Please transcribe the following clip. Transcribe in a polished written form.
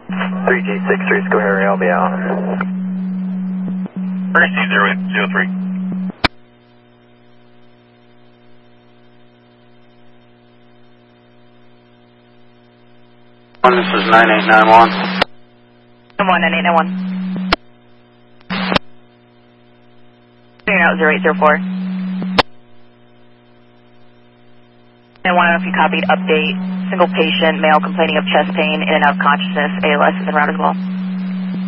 3G63, go Harry, I'll be out. Emergency 0803. This is 9891. 9891. You're out 0804. I want to know if you copied update, single patient, male complaining of chest pain, in and out of consciousness, ALS is en route as well.